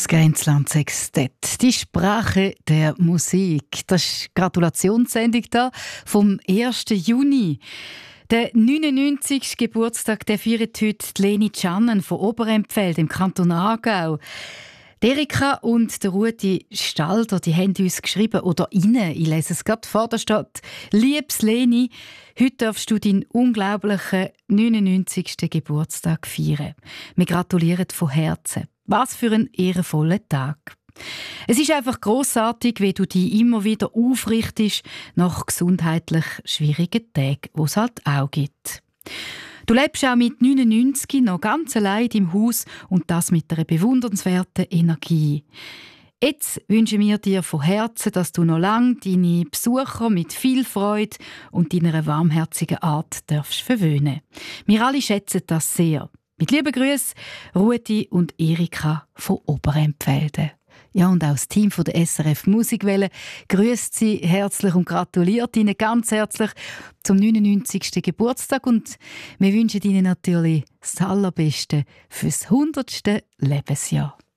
Das Grenzland Sextett, die Sprache der Musik. Das ist die Gratulationssendung da vom 1. Juni. Der 99. Geburtstag, der feiert heute die Leni Cannon von Oberempfeld im Kanton Aargau. Die Erika und der Rudi Stalder, die haben uns geschrieben, oder Ihnen, ich lese es gerade vor der Stadt. Liebes Leni, heute darfst du deinen unglaublichen 99. Geburtstag feiern. Wir gratulieren von Herzen. Was für ein ehrenvoller Tag. Es ist einfach grossartig, wie du dich immer wieder aufrichtest nach gesundheitlich schwierigen Tagen, die es halt auch gibt. Du lebst auch mit 99 noch ganz allein im Haus und das mit einer bewundernswerten Energie. Jetzt wünschen wir dir von Herzen, dass du noch lange deine Besucher mit viel Freude und deiner warmherzigen Art darfst verwöhnen. Wir alle schätzen das sehr. Mit lieben Grüßen, Rudi und Erika von Oberempfelde. Ja, und auch das Team von der SRF Musikwelle grüßt Sie herzlich und gratuliert Ihnen ganz herzlich zum 99. Geburtstag. Und wir wünschen Ihnen natürlich das Allerbeste fürs 100. Lebensjahr.